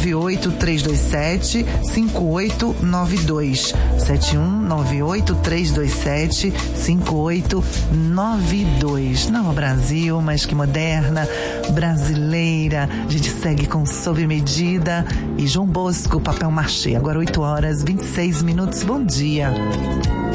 71983275892. 71983275892. Não, Brasil, mas que moderna, brasileira. A gente segue com Sob Medida e João Bosco, Papel Machê. Agora 8 horas 26 minutos. Bom dia.